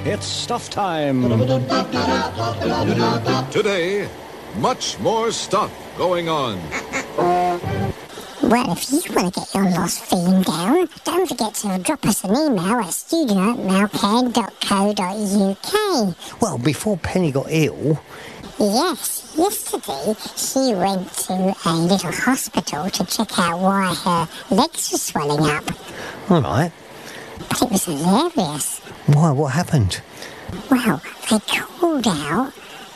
it's stuff time. Today, much more stuff going on. Well, if you want to get your lost theme down, don't forget to drop us an email at studio@malcare.co.uk. Well, before Penny got ill... Yes, yesterday she went to a little hospital to check out why her legs were swelling up. All right. But it was hilarious. Why? What happened? Well, they called out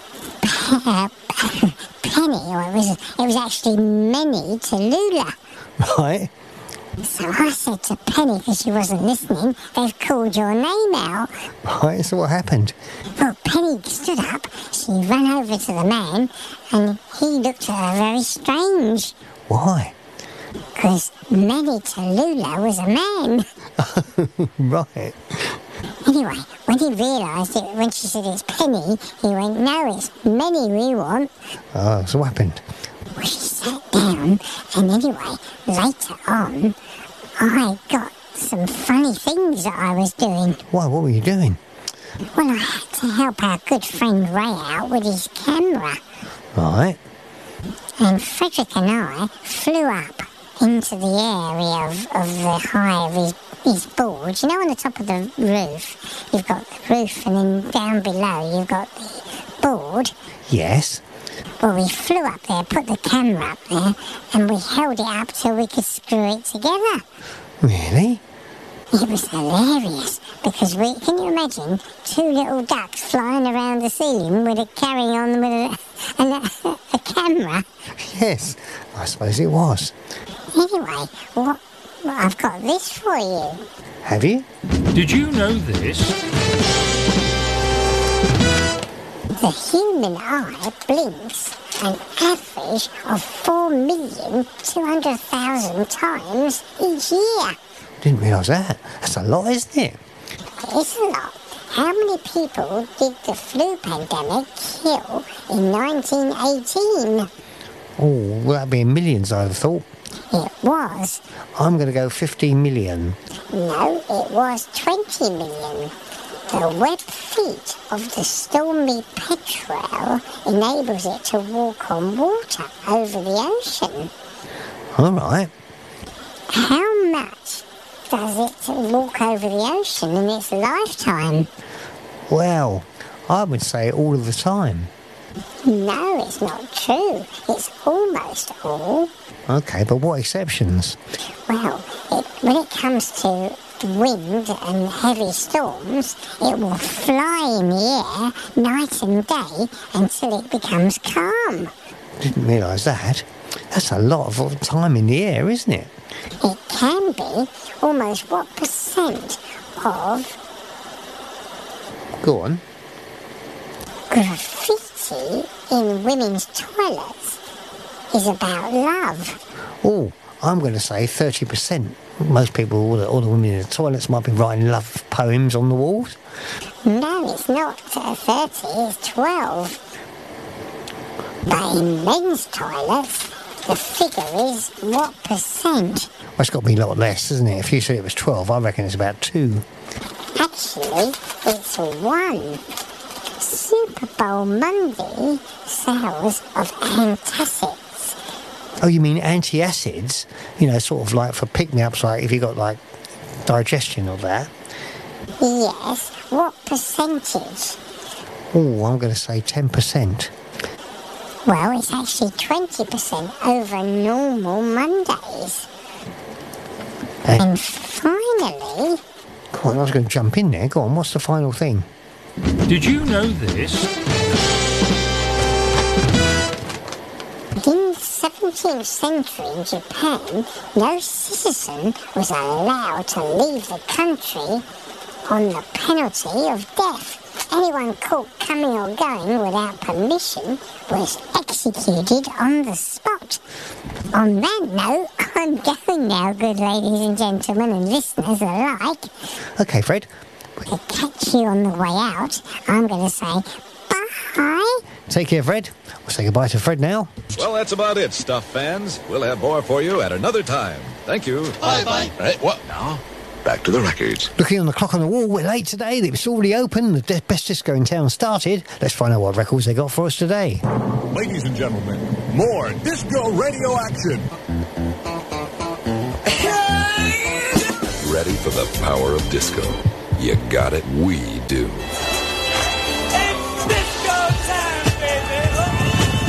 Penny, or it was actually Menny to Lula. Right. So I said to Penny, because she wasn't listening, they've called your name out. Right, so what happened? Well, Penny stood up, she ran over to the man, and he looked at her very strange. Why? Because Menny Tallulah was a man. Right. Anyway, when he realised it, when she said it's Penny, he went, no, it's Menny we want. Oh, so what happened? Well, she sat down, and anyway, later on, I got some funny things that I was doing. Why, what were you doing? Well, I had to help our good friend Ray out with his camera. Right. And Frederick and I flew up into the area of the high of his board. You know, on the top of the roof, you've got the roof, and then down below you've got the board. Yes. Well, we flew up there, put the camera up there, and we held it up till we could screw it together. Really? It was hilarious, because can you imagine two little ducks flying around the ceiling carrying on with a camera? Yes, I suppose it was. Anyway, I've got this for you. Have you? Did you know this? The human eye blinks an average of 4,200,000 times each year. Didn't realise that. That's a lot, isn't it? It is a lot. How many people did the flu pandemic kill in 1918? Oh, well, that'd be in millions, I'd have thought. It was. I'm going to go 15 million. No, it was 20 million. The webbed feet of the stormy petrel enables it to walk on water over the ocean. All right. How much does it walk over the ocean in its lifetime? Well, I would say all of the time. No, it's not true. It's almost all. OK, but what exceptions? Well, when it comes to wind and heavy storms, it will fly in the air night and day until it becomes calm. Didn't realise that. That's a lot of time in the air, isn't it? It can be. Almost what percent of Go on. graffiti in women's toilets is about love? Oh, I'm going to say 30%. Most people, all the women in the toilets might be writing love poems on the walls. No, it's not 30, it's 12. But in men's toilets, the figure is what percent? Well, it's got to be a lot less, isn't it? If you said it was 12, I reckon it's about 2. Actually, it's 1. Super Bowl Monday sales of antacids. Oh, you mean antacids? You know, sort of like for pick-me-ups, like if you got, like, digestion or that. Yes, what percentage? Oh, I'm going to say 10%. Well, it's actually 20% over normal Mondays. And finally... Go on, I was going to jump in there. Go on, what's the final thing? Did you know this? In the 17th century in Japan, no citizen was allowed to leave the country on the penalty of death. Anyone caught coming or going without permission was executed on the spot. On that note, I'm going now, good ladies and gentlemen and listeners alike. OK, Fred. To catch you on the way out, I'm going to say bye. Take care, Fred. We'll say goodbye to Fred now. Well, that's about it, Stuff fans. We'll have more for you at another time. Thank you. Bye-bye. Hey, what now? back to the records. Looking on the clock on the wall, we're late today. It's already open. The best disco in town started. Let's find out what records they got for us today. Ladies and gentlemen, more disco radio action. Ready for the power of disco? You got it. We do.